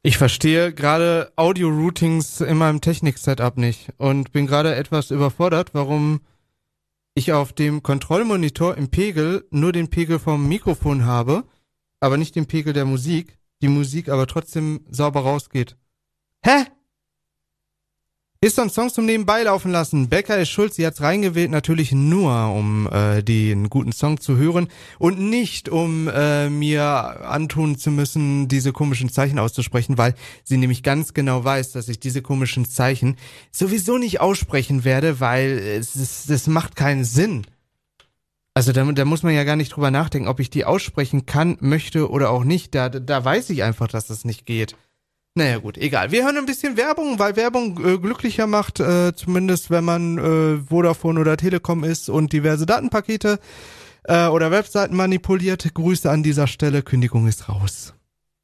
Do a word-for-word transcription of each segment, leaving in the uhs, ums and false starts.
Ich verstehe gerade Audio-Routings in meinem Technik-Setup nicht und bin gerade etwas überfordert, warum ich auf dem Kontrollmonitor im Pegel nur den Pegel vom Mikrofon habe, aber nicht den Pegel der Musik, die Musik aber trotzdem sauber rausgeht. Hä? Ist doch ein Song zum Nebenbei laufen lassen. Becca ist schuld, sie hat's reingewählt, natürlich nur, um äh, den guten Song zu hören und nicht, um äh, mir antun zu müssen, diese komischen Zeichen auszusprechen, weil sie nämlich ganz genau weiß, dass ich diese komischen Zeichen sowieso nicht aussprechen werde, weil es ist, das macht keinen Sinn. Also da, da muss man ja gar nicht drüber nachdenken, ob ich die aussprechen kann, möchte oder auch nicht. Da, da weiß ich einfach, dass das nicht geht. Naja gut, egal. Wir hören ein bisschen Werbung, weil Werbung äh, glücklicher macht, äh, zumindest wenn man äh, Vodafone oder Telekom ist und diverse Datenpakete äh, oder Webseiten manipuliert. Grüße an dieser Stelle, Kündigung ist raus.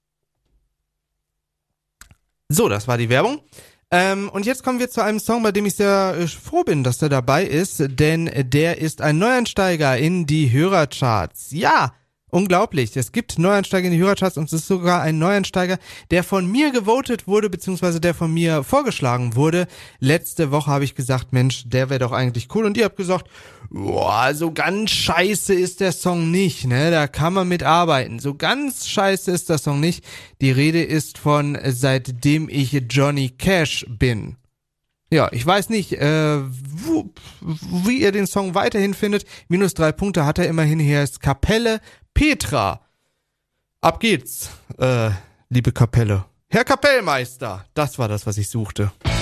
So, das war die Werbung. Ähm, und jetzt kommen wir zu einem Song, bei dem ich sehr äh, froh bin, dass der dabei ist, denn der ist ein Neueinsteiger in die Hörercharts. Ja! Unglaublich, es gibt Neueinsteiger in die Hörercharts und es ist sogar ein Neueinsteiger, der von mir gewotet wurde, beziehungsweise der von mir vorgeschlagen wurde. Letzte Woche habe ich gesagt, Mensch, der wäre doch eigentlich cool und ihr habt gesagt, boah, so ganz scheiße ist der Song nicht, ne, da kann man mit arbeiten. So ganz scheiße ist der Song nicht. Die Rede ist von Seitdem ich Johnny Cash bin. Ja, ich weiß nicht, äh, wo, wie ihr den Song weiterhin findet. Minus drei Punkte hat er immerhin. Hier ist Kapelle Petra. Ab geht's, äh, liebe Kapelle. Herr Kapellmeister, das war das, was ich suchte.